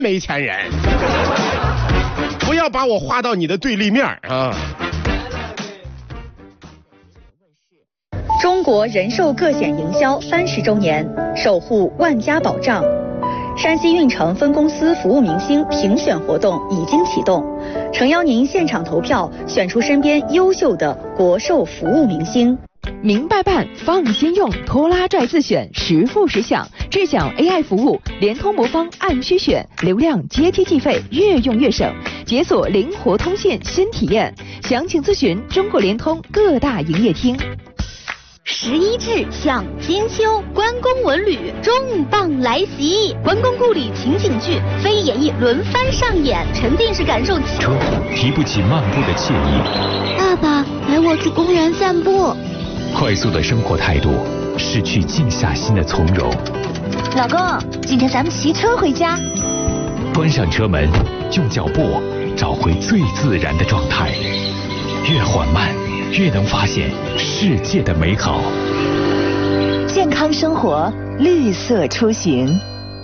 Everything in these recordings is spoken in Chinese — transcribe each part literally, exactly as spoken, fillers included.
没钱人，不要把我划到你的对立面啊！ 中国人寿个险营销三十周年，守护万家保障。山西运城分公司服务明星评选活动已经启动，诚邀您现场投票，选出身边优秀的国寿服务明星。 明白办，放心用，拖拉拽自选，实付实享，智享 A I 服务，联通魔方按需选，流量阶梯计费，越用越省，解锁灵活通信新体验。详情咨询中国联通各大营业厅。 十一至享金秋，关公文旅重磅来袭，关公故里情景剧非演绎轮番上演，沉浸式感受车提不起漫步的惬意。 爸爸，陪我去公园散步。 快速的生活态度，失去静下心的从容。 老公，今天咱们骑车回家。 关上车门，用脚步找回最自然的状态，越缓慢越能发现世界的美好。 健康生活，绿色出行。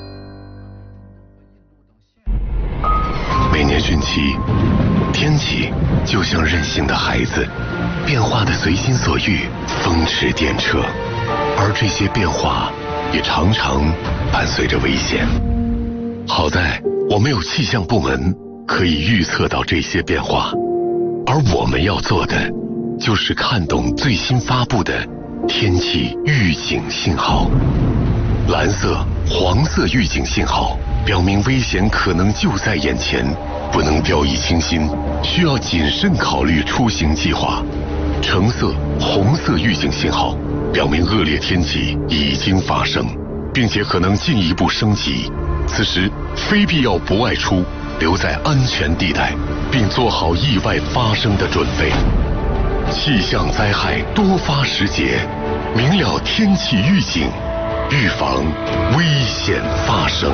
每年汛期，天气就像任性的孩子，变化的随心所欲，风驰电掣。而这些变化也常常伴随着危险。好在我们有气象部门可以预测到这些变化，而我们要做的就是看懂最新发布的天气预警信号。蓝色、黄色预警信号表明危险可能就在眼前，不能掉以轻心，需要谨慎考虑出行计划。橙色、红色预警信号表明恶劣天气已经发生，并且可能进一步升级。此时非必要不外出，留在安全地带，并做好意外发生的准备。气象灾害多发时节，明了天气预警，预防危险发生。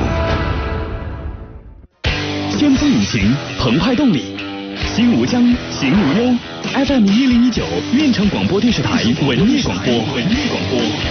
先锋引擎，澎湃动力，心无疆，行无忧。F M 一零一九，运城广播电视台文艺广播，文艺广播。